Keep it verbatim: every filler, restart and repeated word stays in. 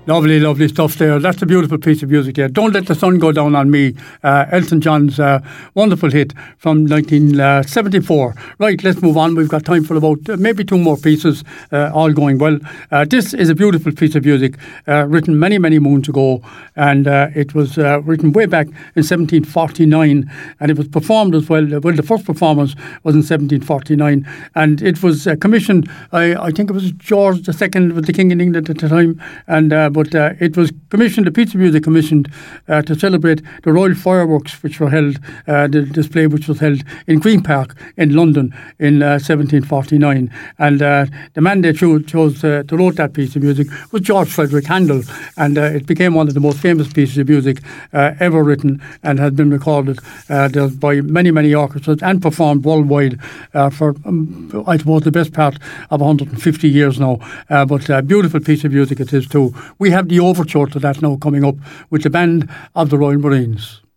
Lovely, lovely stuff there. That's a beautiful piece of music there. Don't Let the Sun Go Down on Me, uh, Elton John's uh, wonderful hit from nineteen seventy-four. Right, let's move on. We've got time for about uh, maybe two more pieces, uh, all going well. Uh, this is a beautiful piece of music uh, written many, many moons ago, and uh, it was uh, written way back in seventeen forty-nine, and it was performed as well. Well, the first performance was in seventeen forty-nine, and it was uh, commissioned, I, I think it was George the Second, was the King in England at the time, and uh, but uh, it was commissioned, the piece of music commissioned uh, to celebrate the Royal Fireworks, which were held, uh, the display which was held in Green Park in London in uh, seventeen forty-nine. And uh, the man they chose, chose uh, to wrote that piece of music was George Frederick Handel, and uh, it became one of the most famous pieces of music uh, ever written, and has been recorded uh, by many, many orchestras and performed worldwide uh, for, um, I suppose, the best part of one hundred fifty years now. Uh, but a beautiful piece of music it is too. We have the overture to that now coming up with the Band of the Royal Marines.